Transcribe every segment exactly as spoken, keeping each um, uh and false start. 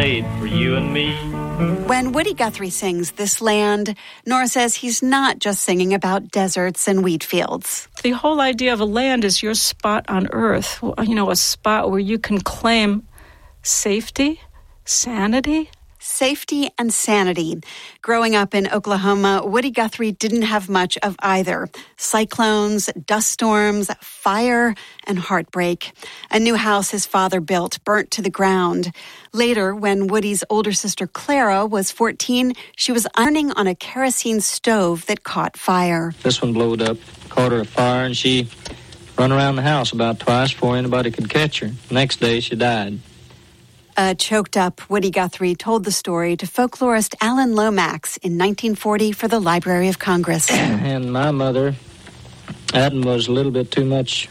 made for you and me. When Woody Guthrie sings This Land, Nora says he's not just singing about deserts and wheat fields. The whole idea of a land is your spot on earth, you know, a spot where you can claim safety, sanity. Safety and sanity. Growing up in Oklahoma, Woody Guthrie didn't have much of either. Cyclones, dust storms, fire, and heartbreak. A new house his father built burnt to the ground. Later, when Woody's older sister Clara was fourteen, she was ironing on a kerosene stove that caught fire. This one blowed up, caught her afire, and she run around the house about twice before anybody could catch her. Next day, she died. A choked-up Woody Guthrie told the story to folklorist Alan Lomax in nineteen forty for the Library of Congress. And my mother, that was a little bit too much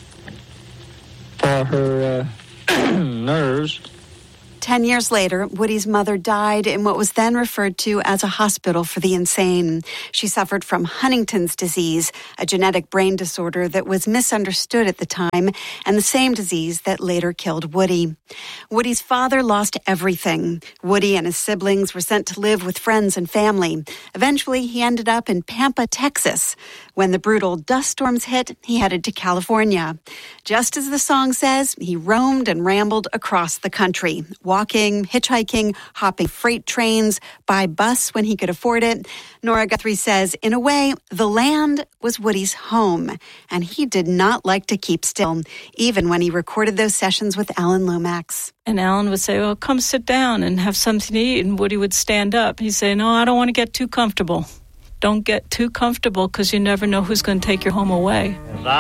for her uh, nerves. Ten years later, Woody's mother died in what was then referred to as a hospital for the insane. She suffered from Huntington's disease, a genetic brain disorder that was misunderstood at the time, and the same disease that later killed Woody. Woody's father lost everything. Woody and his siblings were sent to live with friends and family. Eventually, he ended up in Pampa, Texas. When the brutal dust storms hit, he headed to California. Just as the song says, he roamed and rambled across the country, walking, hitchhiking, hopping freight trains, by bus when he could afford it. Nora Guthrie says, in a way, the land was Woody's home, and he did not like to keep still, even when he recorded those sessions with Alan Lomax. And Alan would say, well, come sit down and have something to eat, and Woody would stand up. He'd say, no, I don't want to get too comfortable. Don't get too comfortable because you never know who's going to take your home away.